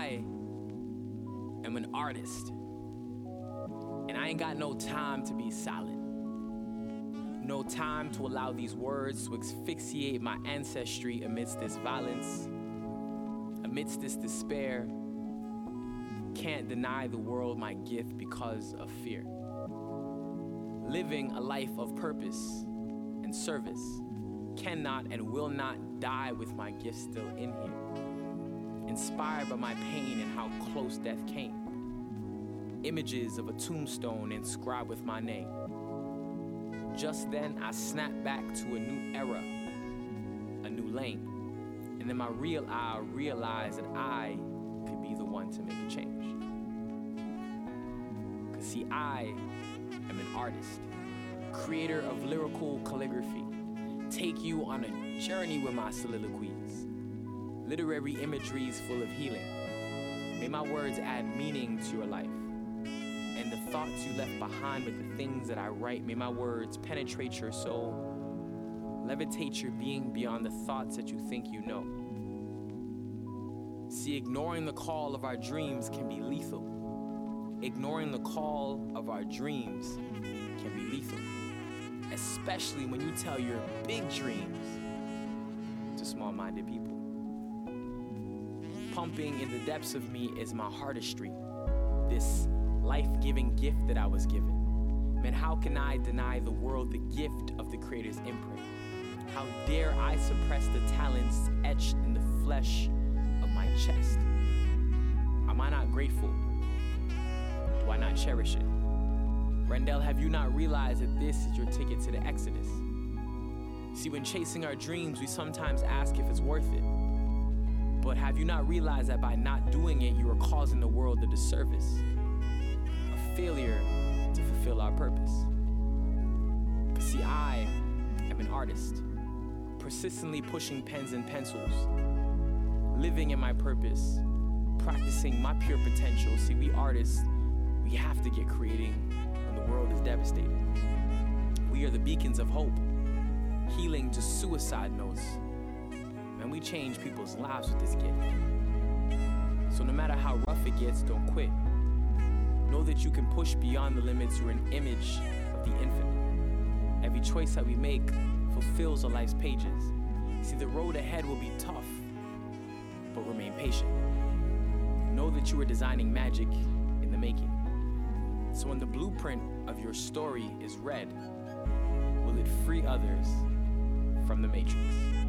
I am an artist, and I ain't got no time to be silent. No time to allow these words to asphyxiate my ancestry amidst this violence, amidst this despair. Can't deny the world my gift because of fear. Living a life of purpose and service cannot and will not die with my gift still in here. Inspired by my pain and how close death came. Images of a tombstone inscribed with my name. Just then I snapped back to a new era, a new lane. And in my real eye, I realized that I could be the one to make a change. Cause see, I am an artist, creator of lyrical calligraphy. Take you on a journey with my soliloquies. Literary imageries full of healing. May my words add meaning to your life. And the thoughts you left behind with the things that I write, may my words penetrate your soul, levitate your being beyond the thoughts that you think you know. See, ignoring the call of our dreams can be lethal. Ignoring the call of our dreams can be lethal. Especially when you tell your big dreams to small-minded people. Pumping in the depths of me is my artistry, this life-giving gift that I was given. Man, how can I deny the world the gift of the Creator's imprint? How dare I suppress the talents etched in the flesh of my chest? Am I not grateful? Do I not cherish it? Rendell, have you not realized that this is your ticket to the Exodus? See, when chasing our dreams, we sometimes ask if it's worth it. But have you not realized that by not doing it, you are causing the world a disservice? A failure to fulfill our purpose. But see, I am an artist, persistently pushing pens and pencils, living in my purpose, practicing my pure potential. See, we artists, we have to get creating when the world is devastated. We are the beacons of hope, healing to suicide notes. And we change people's lives with this gift. So no matter how rough it gets, don't quit. Know that you can push beyond the limits. You're an image of the infinite. Every choice that we make fulfills our life's pages. See, the road ahead will be tough, but remain patient. Know that you are designing magic in the making. So when the blueprint of your story is read, will it free others from the matrix?